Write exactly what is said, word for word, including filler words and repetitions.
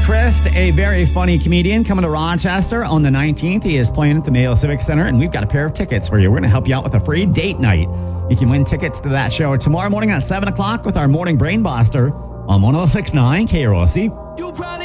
Christ, a very funny comedian, coming to Rochester on the nineteenth. He is playing at the Mayo Civic Center, and we've got a pair of tickets for you. We're going to help you out with a free date night. You can win tickets to that show tomorrow morning at seven o'clock with our morning Brain Buster on one oh six point nine K R O C.